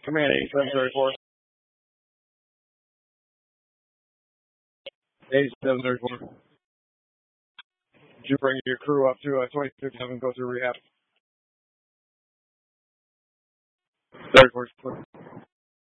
Command 8734. 8734. Did you bring your crew up to 2257 and go through rehab? 34.